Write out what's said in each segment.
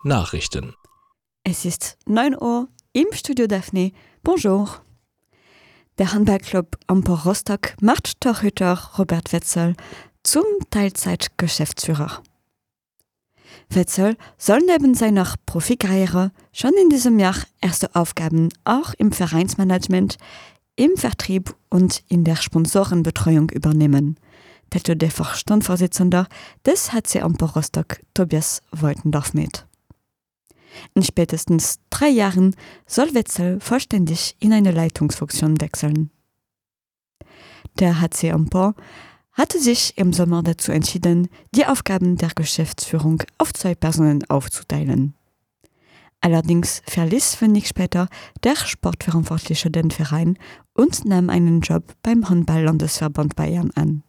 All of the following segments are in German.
Nachrichten. Es ist 9 Uhr im Studio Daphne. Bonjour. Der Handballclub Ampor Rostock macht Torhüter Robert Wetzel zum Teilzeitgeschäftsführer. Wetzel soll neben seiner Profikarriere schon in diesem Jahr erste Aufgaben auch im Vereinsmanagement, im Vertrieb und in der Sponsorenbetreuung übernehmen, teilte der Vorstandsvorsitzende des HC Ampor Rostock, Tobias Woitendorf, mit. In spätestens 3 Jahren soll Wetzel vollständig in eine Leitungsfunktion wechseln. Der HC Ampor hatte sich im Sommer dazu entschieden, die Aufgaben der Geschäftsführung auf 2 Personen aufzuteilen. Allerdings verließ wenig später der Sportverantwortliche den Verein und nahm einen Job beim Handball-Landesverband Bayern an.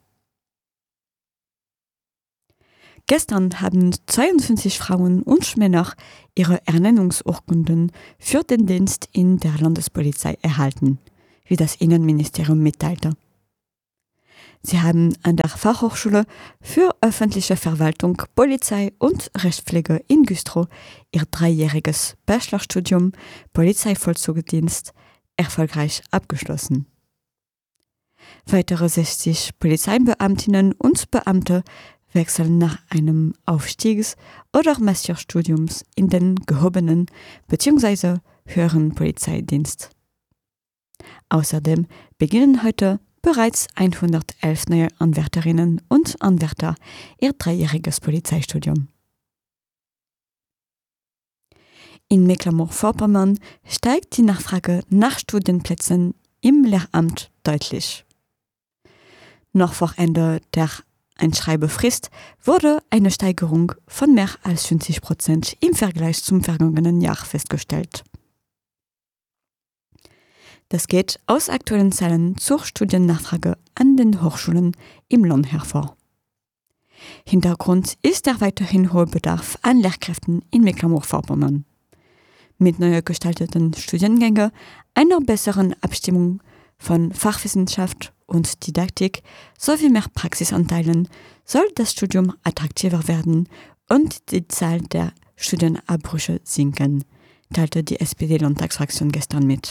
Gestern haben 52 Frauen und Männer ihre Ernennungsurkunden für den Dienst in der Landespolizei erhalten, wie das Innenministerium mitteilte. Sie haben an der Fachhochschule für öffentliche Verwaltung, Polizei und Rechtspflege in Güstrow ihr 3-jähriges Bachelorstudium Polizeivollzugsdienst erfolgreich abgeschlossen. Weitere 60 Polizeibeamtinnen und Beamte wechseln nach einem Aufstiegs- oder Masterstudiums in den gehobenen bzw. höheren Polizeidienst. Außerdem beginnen heute bereits 111 neue Anwärterinnen und Anwärter ihr 3-jähriges Polizeistudium. In Mecklenburg-Vorpommern steigt die Nachfrage nach Studienplätzen im Lehramt deutlich. Noch vor Ende der Einschreibefrist wurde eine Steigerung von mehr als 50% im Vergleich zum vergangenen Jahr festgestellt. Das geht aus aktuellen Zahlen zur Studiennachfrage an den Hochschulen im Land hervor. Hintergrund ist der weiterhin hohe Bedarf an Lehrkräften in Mecklenburg-Vorpommern. Mit neu gestalteten Studiengängen, einer besseren Abstimmung von Fachwissenschaft und Didaktik sowie mehr Praxisanteilen soll das Studium attraktiver werden und die Zahl der Studienabbrüche sinken, teilte die SPD-Landtagsfraktion gestern mit.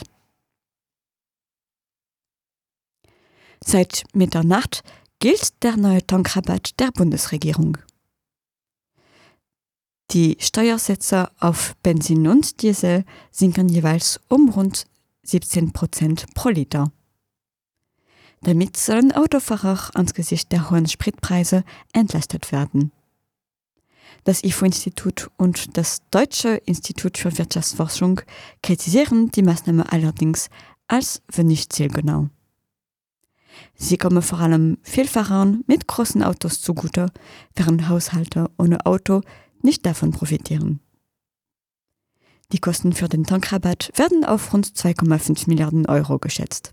Seit Mitternacht gilt der neue Tankrabatt der Bundesregierung. Die Steuersätze auf Benzin und Diesel sinken jeweils um rund 17% pro Liter. Damit sollen Autofahrer angesichts der hohen Spritpreise entlastet werden. Das IFO-Institut und das Deutsche Institut für Wirtschaftsforschung kritisieren die Maßnahme allerdings als wenig zielgenau. Sie kommen vor allem Vielfahrern mit großen Autos zugute, während Haushalte ohne Auto nicht davon profitieren. Die Kosten für den Tankrabatt werden auf rund 2,5 Milliarden Euro geschätzt.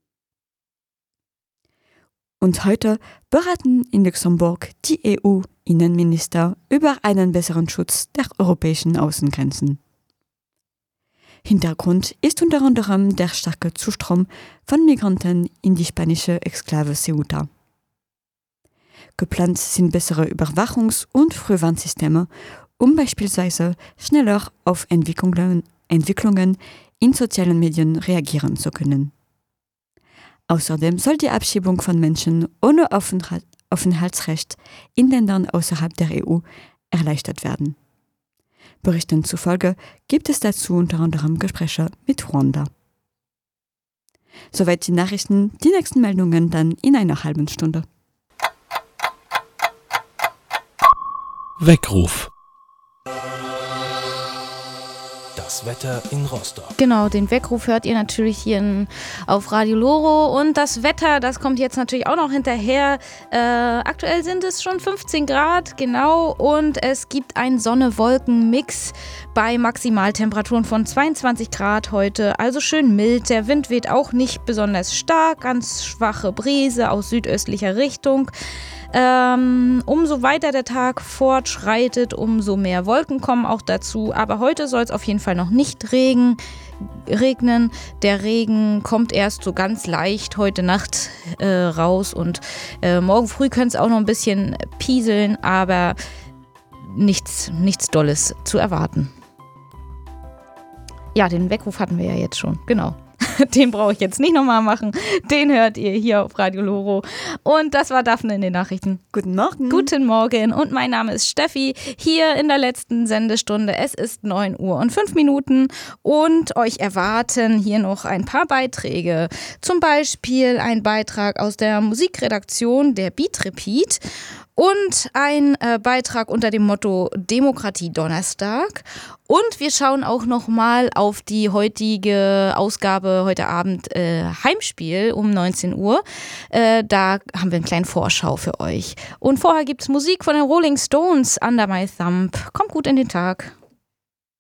Und heute beraten in Luxemburg die EU-Innenminister über einen besseren Schutz der europäischen Außengrenzen. Hintergrund ist unter anderem der starke Zustrom von Migranten in die spanische Exklave Ceuta. Geplant sind bessere Überwachungs- und Frühwarnsysteme, um beispielsweise schneller auf Entwicklungen in sozialen Medien reagieren zu können. Außerdem soll die Abschiebung von Menschen ohne Aufenthaltsrecht in Ländern außerhalb der EU erleichtert werden. Berichten zufolge gibt es dazu unter anderem Gespräche mit Ruanda. Soweit die Nachrichten, die nächsten Meldungen dann in einer halben Stunde. Weckruf. Das Wetter in Rostock. Genau, den Weckruf hört ihr natürlich hier auf Radio Loro. Und das Wetter, das kommt jetzt natürlich auch noch hinterher. Aktuell sind es schon 15 Grad, genau. Und es gibt einen Sonne-Wolken-Mix bei Maximaltemperaturen von 22 Grad heute. Also schön mild. Der Wind weht auch nicht besonders stark. Ganz schwache Brise aus südöstlicher Richtung. Umso weiter der Tag fortschreitet, umso mehr Wolken kommen auch dazu. Aber heute soll es auf jeden Fall noch nicht regnen. Der Regen kommt erst so ganz leicht heute Nacht raus und morgen früh könnte es auch noch ein bisschen pieseln, aber nichts Dolles zu erwarten. Ja, den Weckruf hatten wir ja jetzt schon, genau. Den brauche ich jetzt nicht nochmal machen. Den hört ihr hier auf Radio Loro. Und das war Daphne in den Nachrichten. Guten Morgen. Guten Morgen. Und mein Name ist Steffi. Hier in der letzten Sendestunde. Es ist 9:05 und euch erwarten hier noch ein paar Beiträge. Zum Beispiel ein Beitrag aus der Musikredaktion der Beat Repeat. Und ein Beitrag unter dem Motto Demokratie Donnerstag. Und wir schauen auch nochmal auf die heutige Ausgabe, heute Abend Heimspiel um 19 Uhr. Da haben wir eine kleine Vorschau für euch. Und vorher gibt es Musik von den Rolling Stones, Under My Thumb. Kommt gut in den Tag.